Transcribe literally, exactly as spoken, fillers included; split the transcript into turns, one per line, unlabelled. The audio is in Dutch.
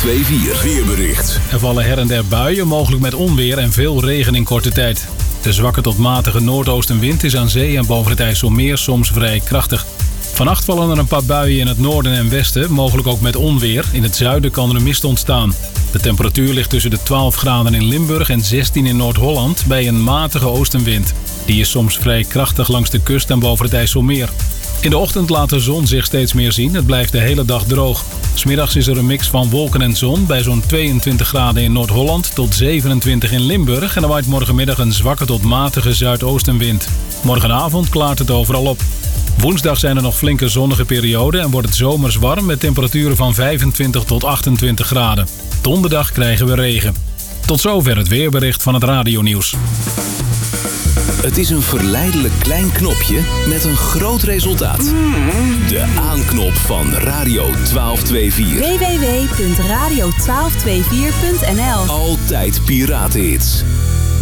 twee vier weerbericht.
Er vallen her en der buien, mogelijk met onweer en veel regen in korte tijd. De zwakke tot matige noordoostenwind is aan zee en boven het IJsselmeer soms vrij krachtig. Vannacht vallen er een paar buien in het noorden en westen, mogelijk ook met onweer. In het zuiden kan er een mist ontstaan. De temperatuur ligt tussen de twaalf graden in Limburg en zestien in Noord-Holland bij een matige oostenwind. Die is soms vrij krachtig langs de kust en boven het IJsselmeer. In de ochtend laat de zon zich steeds meer zien. Het blijft de hele dag droog. 'S Middags is er een mix van wolken en zon bij zo'n tweeëntwintig graden in Noord-Holland tot zevenentwintig in Limburg. En er waait morgenmiddag een zwakke tot matige zuidoostenwind. Morgenavond klaart het overal op. Woensdag zijn er nog flinke zonnige perioden en wordt het zomers warm met temperaturen van vijfentwintig tot achtentwintig graden. Donderdag krijgen we regen. Tot zover het weerbericht van het radionieuws.
Het is een verleidelijk klein knopje met een groot resultaat. De aanknop van Radio twaalf vierenentwintig.
w w w punt radio twaalf vierenentwintig punt n l.
Altijd piratenhits.